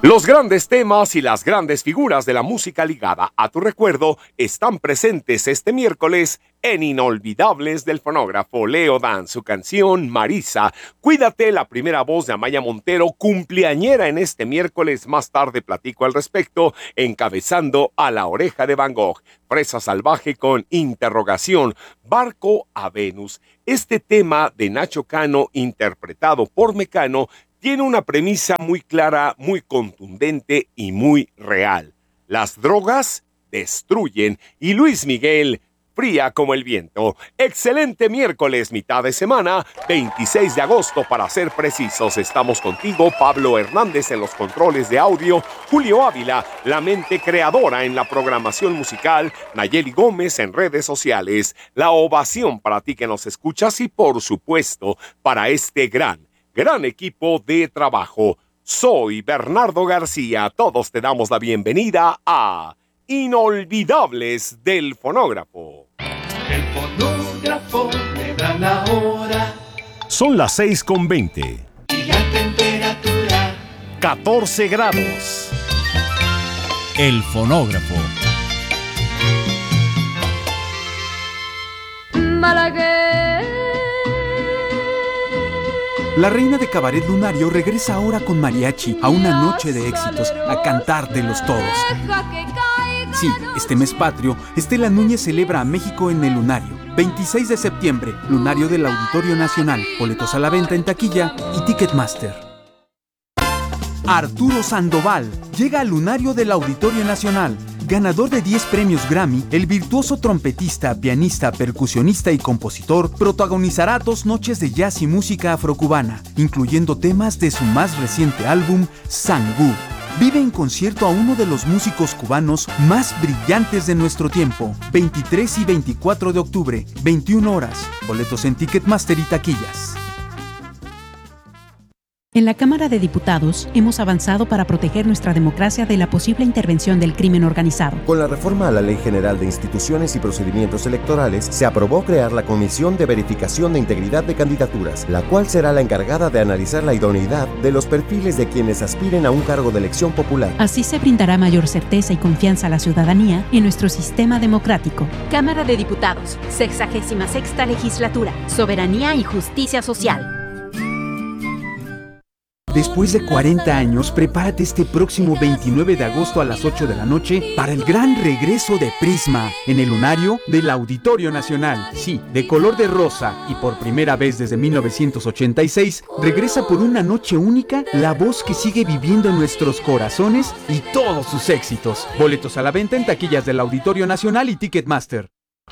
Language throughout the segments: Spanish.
Los grandes temas y las grandes figuras de la música ligada a tu recuerdo están presentes este miércoles en Inolvidables del Fonógrafo. Leo Dan, su canción Marisa. Cuídate, la primera voz de Amaya Montero, cumpleañera en este miércoles. Más tarde platico al respecto, encabezando a La Oreja de Van Gogh. Fresa Salvaje con Interrogación. Barco a Venus. Este tema de Nacho Cano, interpretado por Mecano, tiene una premisa muy clara, muy contundente y muy real. Las drogas destruyen y Luis Miguel, fría como el viento. Excelente miércoles, mitad de semana, 26 de agosto para ser precisos. Estamos contigo, Pablo Hernández en los controles de audio, Julio Ávila, la mente creadora en la programación musical, Nayeli Gómez en redes sociales. La ovación para ti que nos escuchas y por supuesto para este gran equipo de trabajo. Soy Bernardo García. Todos te damos la bienvenida a Inolvidables del Fonógrafo. El fonógrafo me da la hora. Son las 6:20. Y la temperatura 14 grados. El fonógrafo. La reina de cabaret lunario regresa ahora con mariachi a una noche de éxitos, a cantártelos todos. Sí, este mes patrio, Estela Núñez celebra a México en el Lunario. 26 de septiembre, Lunario del Auditorio Nacional. Boletos a la venta en taquilla y Ticketmaster. Arturo Sandoval llega al Lunario del Auditorio Nacional. Ganador de 10 premios Grammy, el virtuoso trompetista, pianista, percusionista y compositor protagonizará 2 noches de jazz y música afrocubana, incluyendo temas de su más reciente álbum, Sangú. Vive en concierto a uno de los músicos cubanos más brillantes de nuestro tiempo. 23 y 24 de octubre, 21 horas. Boletos en Ticketmaster y taquillas. En la Cámara de Diputados hemos avanzado para proteger nuestra democracia de la posible intervención del crimen organizado. Con la reforma a la Ley General de Instituciones y Procedimientos Electorales, se aprobó crear la Comisión de Verificación de Integridad de Candidaturas, la cual será la encargada de analizar la idoneidad de los perfiles de quienes aspiren a un cargo de elección popular. Así se brindará mayor certeza y confianza a la ciudadanía en nuestro sistema democrático. Cámara de Diputados, 66ª Legislatura, Soberanía y Justicia Social. Después de 40 años, prepárate este próximo 29 de agosto a las 8 de la noche para el gran regreso de Prisma en el Lunario del Auditorio Nacional. Sí, de color de rosa y por primera vez desde 1986, regresa por una noche única la voz que sigue viviendo en nuestros corazones y todos sus éxitos. Boletos a la venta en taquillas del Auditorio Nacional y Ticketmaster.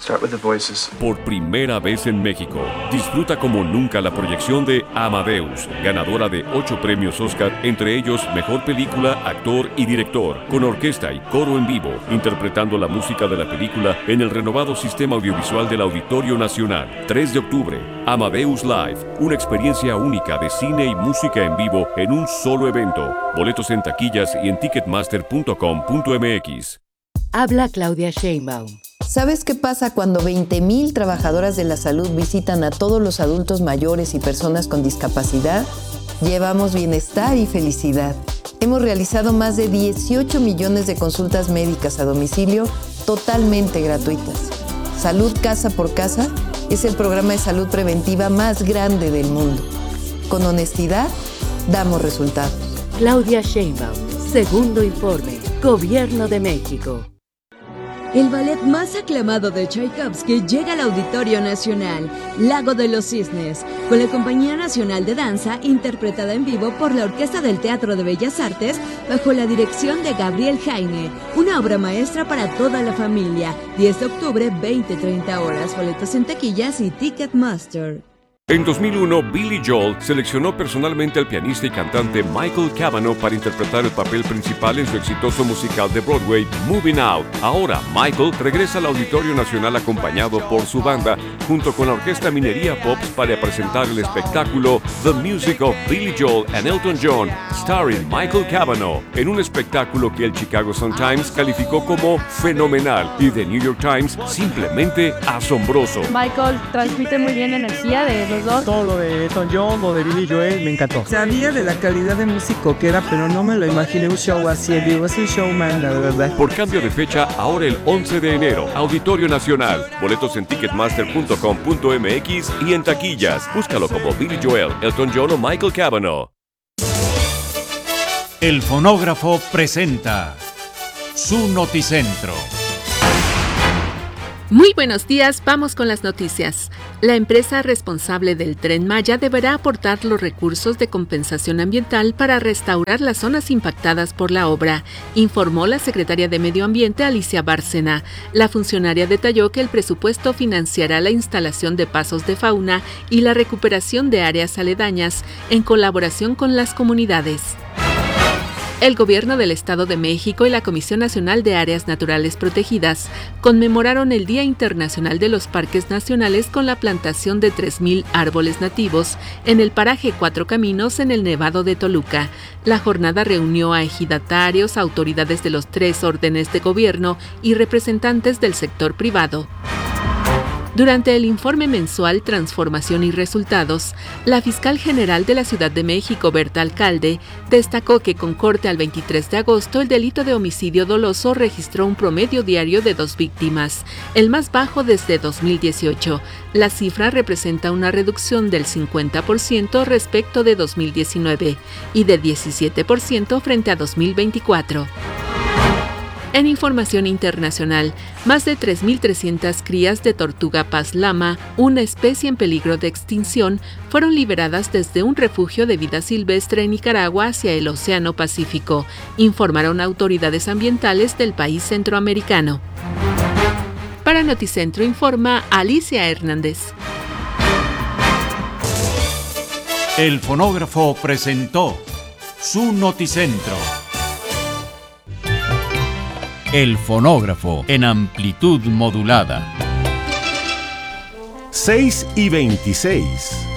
Por primera vez en México, disfruta como nunca la proyección de Amadeus, ganadora de 8 premios Oscar, entre ellos Mejor Película, Actor y Director, con orquesta y coro en vivo, interpretando la música de la película en el renovado sistema audiovisual del Auditorio Nacional. 3 de octubre, Amadeus Live, una experiencia única de cine y música en vivo en un solo evento. Boletos en taquillas y en ticketmaster.com.mx. Habla Claudia Sheinbaum. ¿Sabes qué pasa cuando 20,000 trabajadoras de la salud visitan a todos los adultos mayores y personas con discapacidad? Llevamos bienestar y felicidad. Hemos realizado más de 18 millones de consultas médicas a domicilio totalmente gratuitas. Salud Casa por Casa es el programa de salud preventiva más grande del mundo. Con honestidad, damos resultados. Claudia Sheinbaum, segundo informe, Gobierno de México. El ballet más aclamado de Tchaikovsky llega al Auditorio Nacional, Lago de los Cisnes, con la Compañía Nacional de Danza, interpretada en vivo por la Orquesta del Teatro de Bellas Artes, bajo la dirección de Gabriel Jaime. Una obra maestra para toda la familia. 10 de octubre, 20-30 horas. Boletos en taquillas y Ticketmaster. En 2001, Billy Joel seleccionó personalmente al pianista y cantante Michael Cavanaugh para interpretar el papel principal en su exitoso musical de Broadway, Moving Out. Ahora, Michael regresa al Auditorio Nacional acompañado por su banda, junto con la orquesta Minería Pops, para presentar el espectáculo The Music of Billy Joel and Elton John, starring Michael Cavanaugh, en un espectáculo que el Chicago Sun-Times calificó como fenomenal y The New York Times simplemente asombroso. Michael transmite muy bien la energía de los dos. Todo lo de Elton John o de Billy Joel me encantó. Sabía de la calidad de músico que era, pero no me lo imaginé un show así en vivo. Es un showman, la verdad. Por cambio de fecha, ahora el 11 de enero, Auditorio Nacional. Boletos en ticketmaster.com.mx y en taquillas. Búscalo como Billy Joel, Elton John o Michael Cavanaugh. El Fonógrafo presenta su Noticentro. Muy buenos días, vamos con las noticias. La empresa responsable del Tren Maya deberá aportar los recursos de compensación ambiental para restaurar las zonas impactadas por la obra, informó la secretaria de Medio Ambiente Alicia Bárcena. La funcionaria detalló que el presupuesto financiará la instalación de pasos de fauna y la recuperación de áreas aledañas en colaboración con las comunidades. El Gobierno del Estado de México y la Comisión Nacional de Áreas Naturales Protegidas conmemoraron el Día Internacional de los Parques Nacionales con la plantación de 3,000 árboles nativos en el paraje Cuatro Caminos en el Nevado de Toluca. La jornada reunió a ejidatarios, autoridades de los 3 órdenes de gobierno y representantes del sector privado. Durante el informe mensual Transformación y Resultados, la fiscal general de la Ciudad de México, Berta Alcalde, destacó que con corte al 23 de agosto el delito de homicidio doloso registró un promedio diario de 2 víctimas, el más bajo desde 2018. La cifra representa una reducción del 50% respecto de 2019 y de 17% frente a 2024. En información internacional, más de 3.300 crías de tortuga paz lama, una especie en peligro de extinción, fueron liberadas desde un refugio de vida silvestre en Nicaragua hacia el Océano Pacífico, informaron autoridades ambientales del país centroamericano. Para Noticentro informa Alicia Hernández. El Fonógrafo presentó su Noticentro. El Fonógrafo en amplitud modulada. 6:26.